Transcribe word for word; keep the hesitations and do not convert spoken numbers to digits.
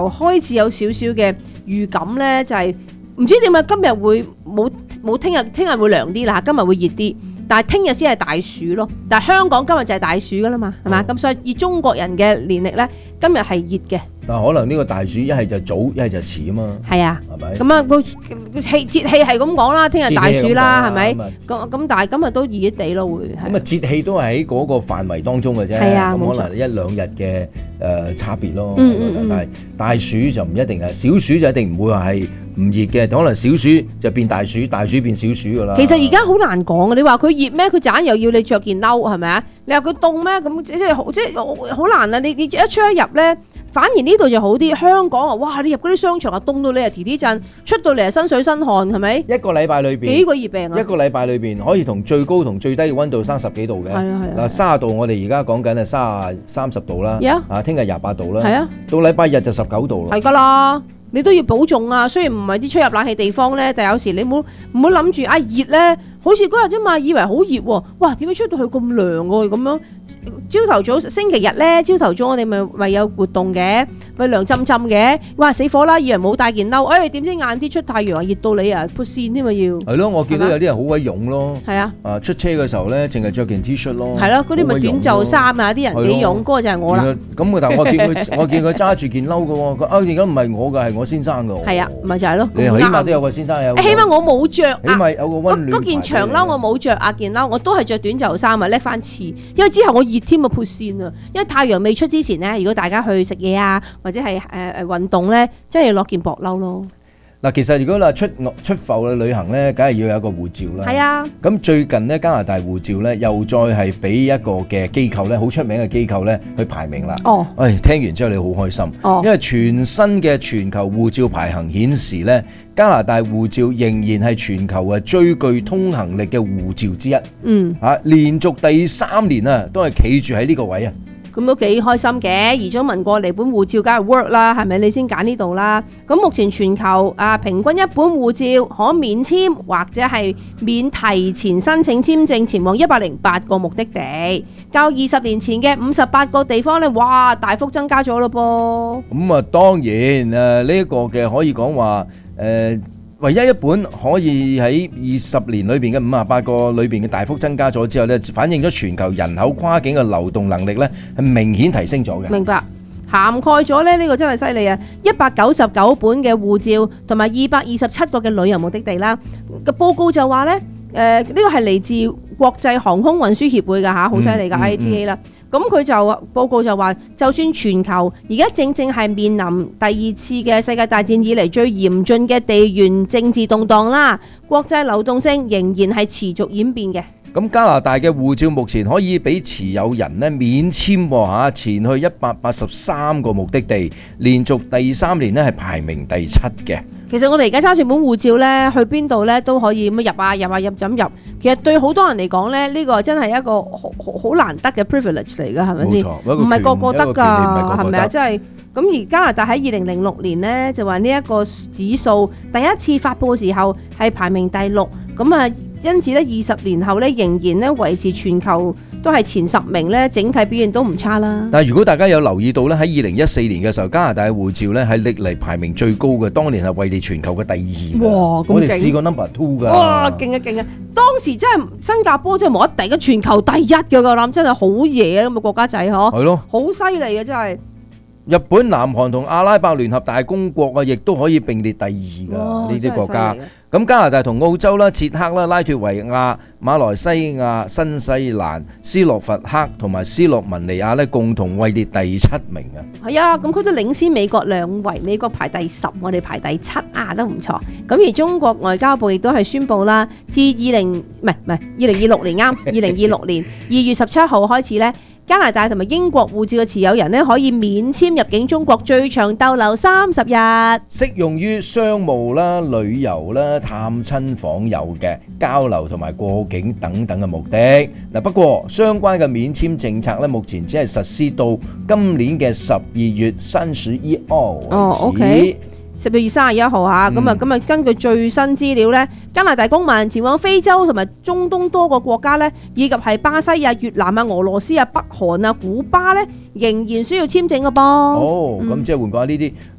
開始有少少嘅預感咧，就係、是、唔知點解今日會冇冇聽日，聽日會涼啲啦，今日會熱啲。但係聽日先係大暑咯，但係香港今日就係大暑噶啦嘛，係嘛？咁所以以中國人嘅年曆咧，今日係熱嘅。 但可能呢個大暑一係就早，一係就遲啊嘛。 係啊， 係咪？ 咁啊個氣節氣係咁講啦，聽日大暑啦，係咪？咁咁但係今日都熱熱地咯，會。咁啊節氣都係喺嗰個範圍當中嘅啫。 係啊， 咁可能一兩日嘅誒差別咯。 嗯嗯嗯。 但係大暑就唔一定係，小暑就一定唔會話係唔熱嘅，可能小暑就變大暑，大暑變小暑㗎啦。 其實而家好難講嘅，你話佢熱咩？佢盞又要你着件褸係咪啊？你話佢凍咩？咁即係即係好難啊！你你一出一入咧。反而呢度就好啲，香港啊，哇！你入嗰啲商場啊，凍到你啊，提提震，出到嚟啊，身水身汗，係咪？ 一個禮拜裏邊幾個熱病啊！ 一個禮拜裏邊可以同最高同最低嘅溫度三十幾度嘅。 係啊係啊。 嗱，三十度我哋而家講緊係三三十度啦。 係啊。 啊，聽日廿八度啦。 係啊。 到禮拜日就十九度啦。 係㗎啦，你都要保重啊！雖然唔係啲出入冷氣地方咧，但有時你唔好唔好諗住啊熱咧，好似嗰日啫嘛，以為好熱喎，哇！點解出到去咁涼喎？咁樣朝頭早星期日咧，朝頭早我哋咪咪有活動嘅。咪涼浸浸嘅，哇死火啦！以為冇帶件褸，哎點知晏啲出太陽啊，熱到你啊潑線添嘛要。 係咯，我見到有啲人好鬼勇咯。 係啊。 啊出車嘅時候咧，淨係着件 T 恤咯。 係咯，嗰啲咪短袖衫啊，啲人幾勇，嗰個就係我啦。 咁但係我見佢，我見佢揸住件褸嘅喎，佢啊而家唔係我嘅，係我先生嘅。 係啊，咪就係咯。 你起碼都有個先生有。 起碼我冇着。 起碼有個溫暖。 嗰件長褸我冇着啊，件褸我都係着短袖衫啊，拎翻次，因為之後我熱添啊潑線啊，因為太陽未出之前咧，如果大家去食嘢啊，或者係誒誒運動咧，真係要落件薄褸咯。 嗱，其實如果嗱出出埠去旅行咧，梗係要有一個護照啦。 係啊。咁最近咧加拿大護照咧又再係俾一個嘅機構咧，好出名嘅機構咧去排名啦。 哦。 誒，聽完之後你好開心。 哦。 因為全新嘅全球護照排行顯示咧，加拿大護照仍然係全球嘅最具通行力嘅護照之一。 嗯。 啊，連續第三年啊，都係企住喺呢個位啊。 咁都幾開心嘅，移咗民過嚟本護照梗係 work 啦，係咪你先揀呢度啦？咁目前全球啊，平均一本護照可免簽或者係免提前申請簽證前往一百零八個目的地，較二十年前嘅五十八個地方咧，哇，大幅增加咗咯噃。 咁啊，當然誒呢一個嘅可以講話誒。唯一一本可以喺二十年裏邊嘅五十八個裏邊嘅大幅增加咗之後咧，反映咗全球人口跨境嘅流動能力咧係明顯提升咗嘅。 明白，涵蓋咗咧呢個真係犀利啊！一百九十九本嘅護照同埋二百二十七個嘅旅遊目的地啦。個報告就話咧，誒、呃、呢、這個係嚟自國際航空運輸協會㗎嚇，好犀利㗎 I A T A 啦。咁佢就報告就話，就算全球而家正正係面臨第二次嘅世界大戰以嚟最嚴峻嘅地緣政治動盪啦，國際流動性仍然係持續演變嘅。 咁加拿大嘅護照目前可以俾持有人咧免簽嚇，前去一百八十三個目的地，連續第三年咧係排名第七嘅。 其實我哋而家揸住本護照咧，去邊度咧都可以咁入啊入啊入咁入。其實對好多人嚟講咧，呢個真係一個好好難得嘅 privilege 嚟㗎，係咪先？唔係個個得㗎，係咪啊？即係咁而加拿大喺二零零六年咧就話呢一個指數第一次發布嘅時候係排名第六，咁啊因此咧二十年後咧仍然咧維持全球都係前十名咧，整體表現都唔差啦。 但係如果大家有留意到咧，喺二零一四年嘅時候，加拿大嘅護照咧係歷嚟排名最高嘅，當年係位列全球嘅第二。 哇！咁勁！ 我哋試過 number two 㗎。 哇！勁啊勁啊！當時真係新加坡真係冇得頂嘅，全球第一嘅我諗真係好嘢啊！咁嘅國家仔嗬， 係咯， 好犀利啊！真係。 日本、南韓同阿拉伯聯合大公國啊，亦都可以並列第二㗎呢啲國家。咁加拿大同澳洲啦、捷克啦、拉脫維亞、馬來西亞、新西蘭、斯洛伐克同埋斯洛文尼亞咧，共同位列第七名啊！ 係啊，咁佢都領先美國兩位，美國排第十，我哋排第七啊，都唔錯。咁而中國外交部亦都係宣布啦，自二零唔係唔係二零二六年啱，二零二六年二月十七號開始咧。加拿大同埋英國護照嘅持有人咧，可以免簽入境中國，最長逗留三十日， 適用於商務啦、旅遊啦、探親訪友嘅交流同埋過境等等嘅目的。嗱，不過相關嘅免簽政策咧，目前只係實施到今年嘅十二月三十一號為止。 哦，OK。十二月三十一號嚇，咁啊咁啊，根據最新資料咧，加拿大公民前往非洲同埋中東多個國家咧，以及係巴西啊、越南啊、俄羅斯啊、北韓啊、古巴咧，仍然需要簽證嘅噃。 哦，咁即係換句話，呢啲